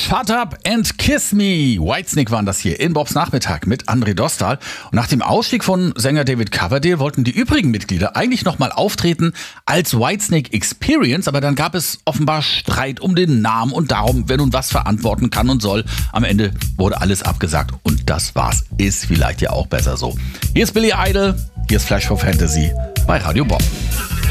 Shut Up and Kiss Me. Whitesnake waren das hier in Bobs Nachmittag mit André Dostal. Und nach dem Ausstieg von Sänger David Coverdale wollten die übrigen Mitglieder eigentlich nochmal auftreten als Whitesnake Experience, aber dann gab es offenbar Streit um den Namen und darum, wer nun was verantworten kann und soll. Am Ende wurde alles abgesagt und das war's. Ist vielleicht ja auch besser so. Hier ist Billy Idol, hier ist Flash for Fantasy bei Radio Bob.